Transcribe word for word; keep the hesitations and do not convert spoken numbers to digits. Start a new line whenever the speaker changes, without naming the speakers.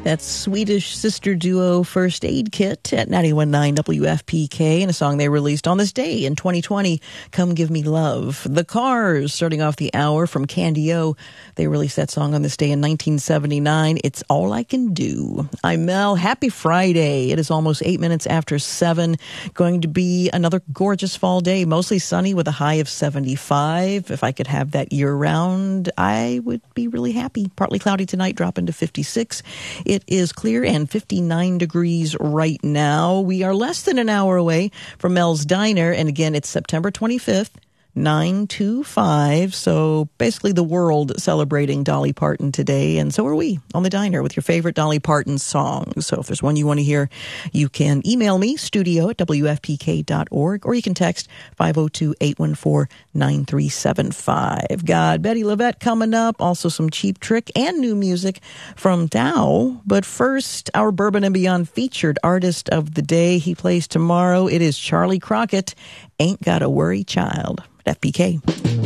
That's Swedish sister duo First Aid Kit at ninety-one point nine W F P K, and a song they released on this day in twenty twenty, Come Give Me Love. The Cars, starting off the hour from Candy O. They released that song on this day in nineteen seventy-nine, It's All I Can Do. I'm Mel. Happy Friday. It is almost eight minutes after seven. Going to be another gorgeous fall day, mostly sunny with a high of seventy-five. If I could have that year-round, I would be really happy. Partly cloudy tonight, dropping to fifty-six. It is clear and fifty-nine degrees right now. We are less than an hour away from Mel's Diner. And again, it's September twenty-fifth, nine two five. So basically the world celebrating Dolly Parton today. And so are we on the Diner with your favorite Dolly Parton songs. So if there's one you want to hear, you can email me, studio at W F P K dot org, or you can text five oh two, eight one four, nine three seven five. Got Betty Levette coming up. Also some Cheap Trick and new music from Dow. But first, our Bourbon and Beyond featured artist of the day. He plays tomorrow. It is Charlie Crockett, Ain't Gotta Worry Child. F P K.